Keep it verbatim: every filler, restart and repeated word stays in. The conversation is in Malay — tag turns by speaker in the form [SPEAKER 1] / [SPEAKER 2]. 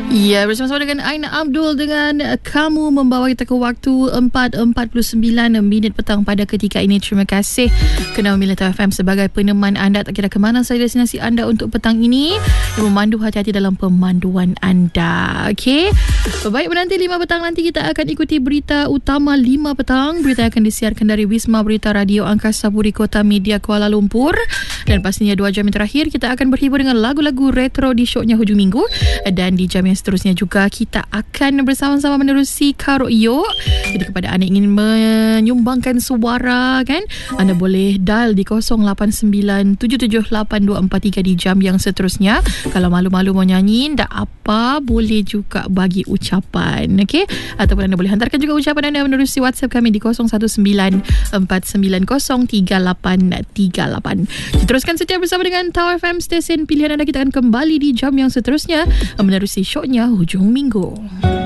[SPEAKER 1] Ya, bersama-sama dengan Aina Abdul dengan Kamu, membawa kita ke waktu empat empat puluh sembilan minit petang pada ketika ini. Terima kasih kerana memilih T F M sebagai peneman anda. Tak kira ke mana saja destinasi anda untuk petang ini, yang memandu, hati-hati dalam pemanduan anda. Okey. Baik, menanti lima petang nanti kita akan ikuti berita utama lima petang. Berita akan disiarkan dari Wisma Berita Radio Angkasa Puri Kota Media Kuala Lumpur. Dan pastinya dua jam yang terakhir kita akan berhibur dengan lagu-lagu retro di shownya hujung minggu. Dan di jam yang seterusnya juga kita akan bersama-sama menerusi karaoke. Jadi kepada anda ingin menyumbangkan suara, kan, anda boleh dial di kosong lapan sembilan tujuh tujuh lapan dua empat tiga di jam yang seterusnya. Kalau malu-malu mau nyanyi, tak apa, boleh juga bagi ucapan, okey? Ataupun anda boleh hantarkan juga ucapan anda menerusi WhatsApp kami di kosong satu sembilan empat sembilan kosong tiga lapan tiga lapan. Teruskan setia bersama dengan Tau F M, stesen pilihan anda. Kita akan kembali di jam yang seterusnya menerusi shownya hujung minggu.